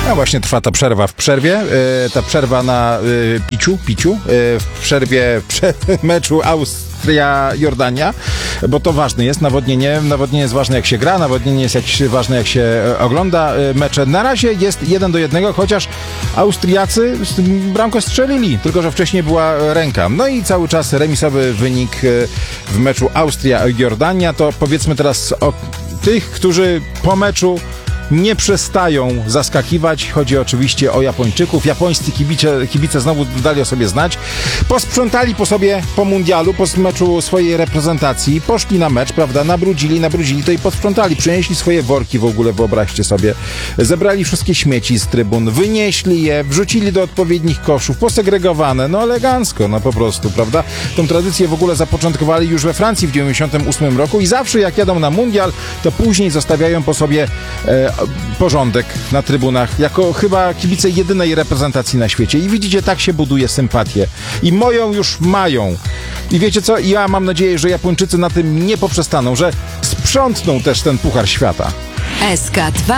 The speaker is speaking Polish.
A właśnie trwa ta przerwa w przerwie. Ta przerwa na piciu w przerwie meczu Austria-Jordania, bo to ważne jest nawodnienie. Nawodnienie jest ważne, jak się gra, nawodnienie jest ważne, jak się ogląda mecze. Na razie jest 1-1, chociaż Austriacy bramkę strzelili, tylko że wcześniej była ręka. No i cały czas remisowy wynik w meczu Austria-Jordania. To powiedzmy teraz o tych, którzy po meczu nie przestają zaskakiwać. Chodzi oczywiście o Japończyków. Japońscy kibice znowu dali o sobie znać. Posprzątali po sobie po mundialu, po meczu swojej reprezentacji. Poszli na mecz, prawda? Nabrudzili to i posprzątali. Przynieśli swoje worki w ogóle, wyobraźcie sobie. Zebrali wszystkie śmieci z trybun, wynieśli je, wrzucili do odpowiednich koszów, posegregowane. No elegancko, no po prostu, prawda? Tą tradycję w ogóle zapoczątkowali już we Francji w 98 roku i zawsze jak jadą na mundial, to później zostawiają po sobie porządek na trybunach, jako chyba kibice jedynej reprezentacji na świecie. I widzicie, tak się buduje sympatię. I moją już mają. I wiecie co? Ja mam nadzieję, że Japończycy na tym nie poprzestaną, że sprzątną też ten Puchar Świata. SK2